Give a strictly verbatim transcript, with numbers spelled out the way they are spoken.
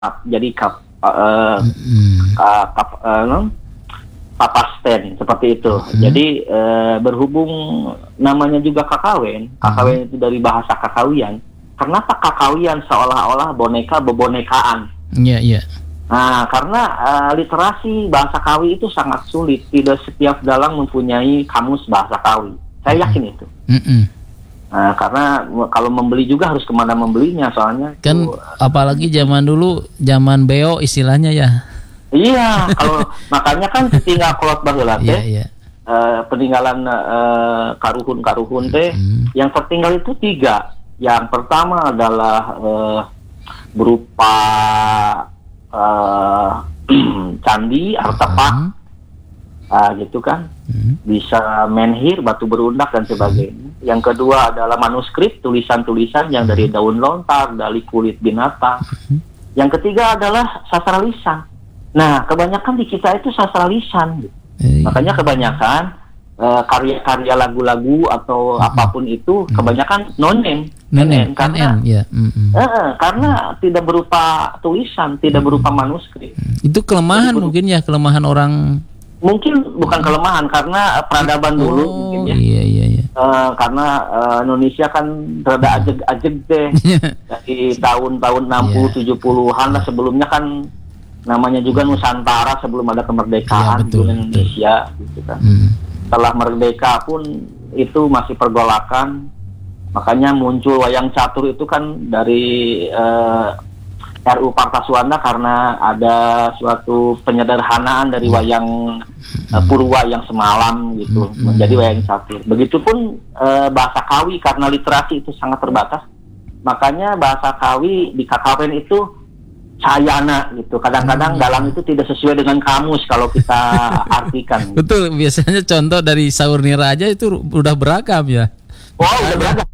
jadi kap uh, mm-hmm. kap uh, kapasten seperti itu. Mm-hmm. Jadi uh, berhubung namanya juga kakawin, kakawin mm-hmm. itu dari bahasa kakawian. Kenapa kakawian seolah-olah boneka bebonekaan? Iya, yeah, iya. Yeah. Nah, karena uh, literasi bahasa Kawi itu sangat sulit. Tidak setiap dalang mempunyai kamus bahasa Kawi. Saya yakin itu. Mm-hmm. Nah, karena kalau membeli juga harus kemana membelinya, soalnya kan itu, apalagi zaman dulu, zaman beo istilahnya ya. Iya, kalau makanya kan tinggal kolot baheula teh. Iya, iya. Uh, peninggalan uh, karuhun-karuhun teh, mm-hmm. yang tertinggal itu tiga. Yang pertama adalah uh, berupa uh, candi, artefak, uh-huh. uh, gitu kan. Uh-huh. Bisa menhir, batu berundak dan sebagainya. Uh-huh. Yang kedua adalah manuskrip, tulisan-tulisan yang dari daun lontar, dari kulit binatang. Uh-huh. Yang ketiga adalah sastra lisan. Nah, kebanyakan di kita itu sastra lisan. Gitu. Uh-huh. Makanya kebanyakan uh, karya-karya lagu-lagu atau uh-huh. apapun itu kebanyakan non-name. Non-name, karena, ya. uh-huh. uh, karena uh-huh. tidak berupa tulisan, tidak uh-huh. berupa manuskrip. Uh-huh. Itu kelemahan Jadi, mungkin ya, kelemahan orang. Mungkin bukan kelemahan karena peradaban oh, dulu mungkin ya. Iya iya iya. Uh, karena uh, Indonesia kan rada ajeg-ajeg deh. Dari tahun-tahun enam puluh tujuh puluhan lah, sebelumnya kan namanya juga Nusantara sebelum ada kemerdekaan ya, betul, di Indonesia betul. Gitu kan. Hmm. Setelah merdeka pun itu masih pergolakan. Makanya muncul wayang catur itu kan dari uh, R U Partaswana karena ada suatu penyederhanaan dari wayang uh, Purwa yang semalam gitu mm-hmm. menjadi wayang catur. Begitupun uh, bahasa Kawi karena literasi itu sangat terbatas. Makanya bahasa Kawi di kakawin itu sayana gitu. Kadang-kadang dalam itu tidak sesuai dengan kamus kalau kita artikan. Betul, biasanya contoh dari Saur Nira aja itu udah beragam ya. Oh, udah beragam.